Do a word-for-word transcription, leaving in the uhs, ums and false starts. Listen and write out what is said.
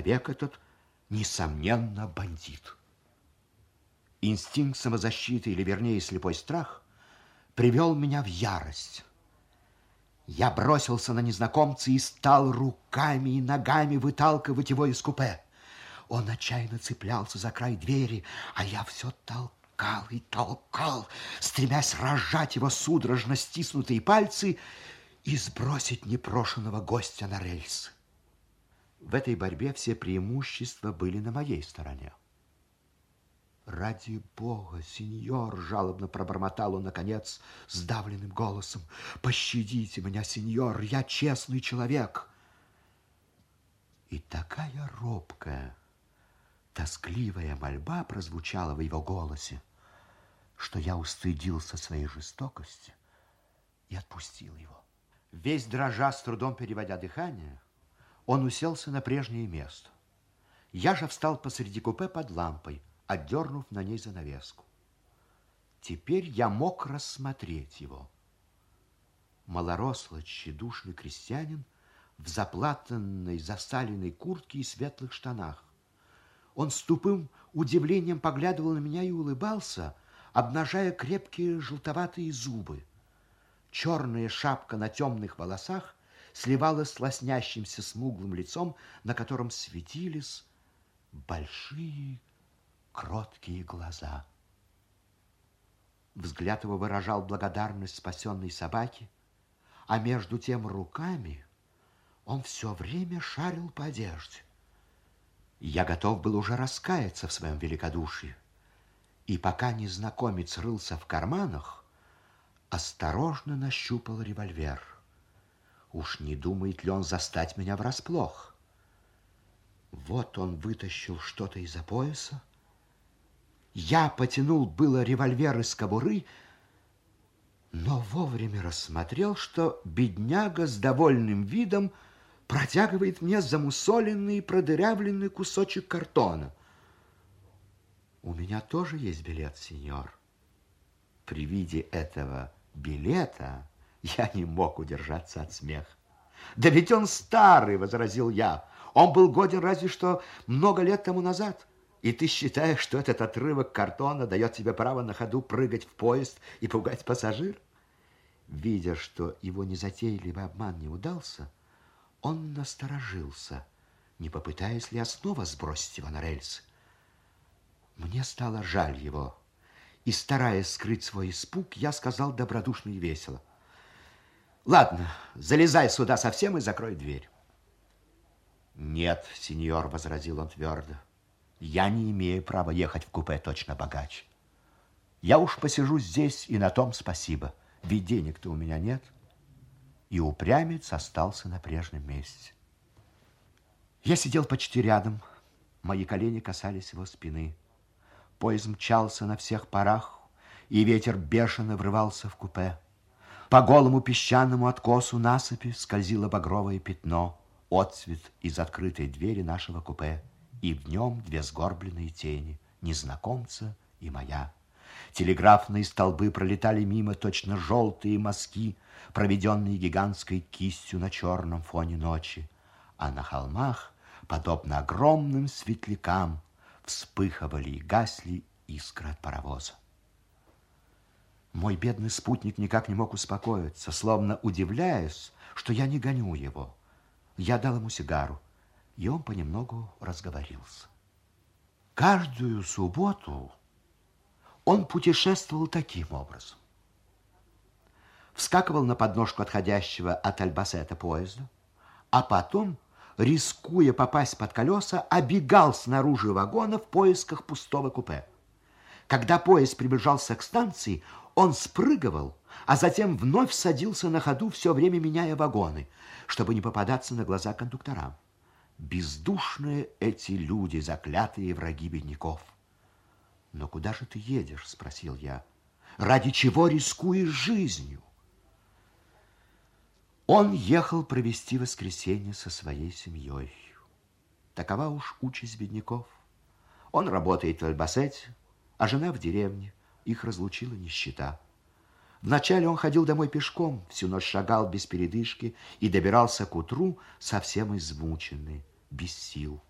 человек этот, несомненно, бандит. Инстинкт самозащиты, или вернее слепой страх, привел меня в ярость. Я бросился на незнакомца и стал руками и ногами выталкивать его из купе. Он отчаянно цеплялся за край двери, а я все толкал и толкал, стремясь разжать его судорожно стиснутые пальцы и сбросить непрошенного гостя на рельсы. В этой борьбе все преимущества были на моей стороне. «Ради Бога, сеньор!» — жалобно пробормотал он, наконец, сдавленным голосом. «Пощадите меня, сеньор! Я честный человек!» И такая робкая, тоскливая мольба прозвучала в его голосе, что я устыдился своей жестокости и отпустил его. Весь дрожа, с трудом переводя дыхание, он уселся на прежнее место. Я же встал посреди купе под лампой, отдернув на ней занавеску. Теперь я мог рассмотреть его. Малорослый, тщедушный крестьянин в заплатанной, засаленной куртке и светлых штанах. Он с тупым удивлением поглядывал на меня и улыбался, обнажая крепкие желтоватые зубы. Черная шапка на темных волосах сливалась с лоснящимся смуглым лицом, на котором светились большие кроткие глаза. Взгляд его выражал благодарность спасенной собаке, а между тем руками он все время шарил по одежде. Я готов был уже раскаяться в своем великодушии, и пока незнакомец рылся в карманах, осторожно нащупал револьвер. Уж не думает ли он застать меня врасплох? Вот он вытащил что-то из-за пояса. Я потянул было револьвер из кобуры, но вовремя рассмотрел, что бедняга с довольным видом протягивает мне замусоленный и продырявленный кусочек картона. У меня тоже есть билет, сеньор. При виде этого билета я не мог удержаться от смеха. Да ведь он старый, возразил я. Он был годен разве что много лет тому назад. И ты считаешь, что этот отрывок картона дает тебе право на ходу прыгать в поезд и пугать пассажир? Видя, что его незатейливый обман не удался, он насторожился, не попытаясь ли я снова сбросить его на рельсы. Мне стало жаль его, и, стараясь скрыть свой испуг, я сказал добродушно и весело: «Ладно, залезай сюда совсем и закрой дверь». «Нет, сеньор», — возразил он твердо, — «я не имею права ехать в купе точно богач. Я уж посижу здесь, и на том спасибо, ведь денег-то у меня нет». И упрямец остался на прежнем месте. Я сидел почти рядом, мои колени касались его спины. Поезд мчался на всех парах, и ветер бешено врывался в купе. По голому песчаному откосу насыпи скользило багровое пятно, отцвет из открытой двери нашего купе, и в нем две сгорбленные тени, незнакомца и моя. Телеграфные столбы пролетали мимо, точно желтые мазки, проведенные гигантской кистью на черном фоне ночи, а на холмах, подобно огромным светлякам, вспыхивали и гасли искры от паровоза. Мой бедный спутник никак не мог успокоиться, словно удивляясь, что я не гоню его. Я дал ему сигару, и он понемногу разговорился. Каждую субботу он путешествовал таким образом. Вскакивал на подножку отходящего от Альбасета поезда, а потом, рискуя попасть под колеса, обегал снаружи вагона в поисках пустого купе. Когда поезд приближался к станции, он спрыгивал, а затем вновь садился на ходу, все время меняя вагоны, чтобы не попадаться на глаза кондукторам. Бездушные эти люди, заклятые враги бедняков. «Но куда же ты едешь?» – спросил я. «Ради чего рискуешь жизнью?» Он ехал провести воскресенье со своей семьей. Такова уж участь бедняков. Он работает в Альбасете, а жена в деревне. Их разлучила нищета. Вначале он ходил домой пешком, всю ночь шагал без передышки и добирался к утру совсем измученный, без сил.